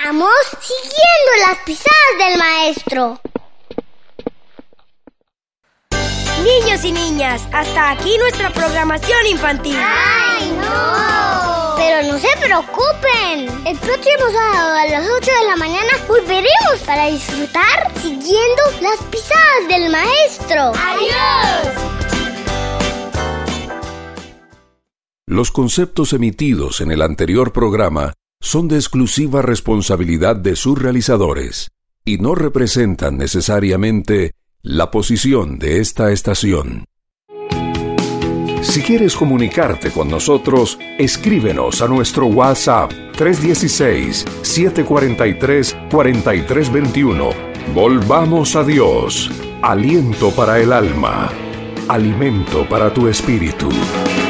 Vamos siguiendo las pisadas del maestro. Niños y niñas, hasta aquí nuestra programación infantil. ¡Ay, no! Pero no se preocupen. El próximo sábado a las 8 de la mañana volveremos para disfrutar siguiendo las pisadas del maestro. ¡Adiós! Los conceptos emitidos en el anterior programa son de exclusiva responsabilidad de sus realizadores y no representan necesariamente la posición de esta estación. Si quieres comunicarte con nosotros, escríbenos a nuestro WhatsApp 316-743-4321. Volvamos a Dios, aliento para el alma, alimento para tu espíritu.